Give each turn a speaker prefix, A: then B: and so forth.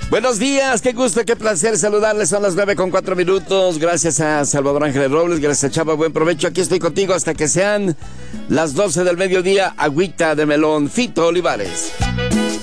A: Buenos días, qué gusto, qué placer saludarles. Son las 9:04. Gracias a Salvador Ángeles Robles, gracias a Chava, buen provecho. Aquí estoy contigo hasta que sean las 12 del mediodía. Agüita de melón, Fito Olivares.